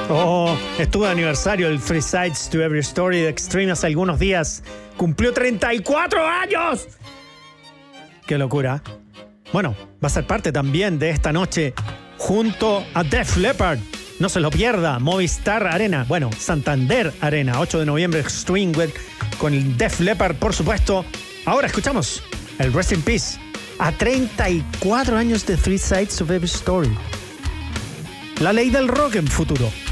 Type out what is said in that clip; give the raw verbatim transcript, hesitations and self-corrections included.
Oh, estuvo de aniversario el Three Sides to Every Story de Extreme hace algunos días. ¡Cumplió treinta y cuatro años! ¡Qué locura! Bueno, va a ser parte también de esta noche junto a Def Leppard. No se lo pierda, Movistar Arena. Bueno, Santander Arena, ocho de noviembre, Extreme with, con el Def Leppard, por supuesto. Ahora escuchamos el Rest in Peace a treinta y cuatro años de Three Sides of Every Story. La ley del rock en futuro.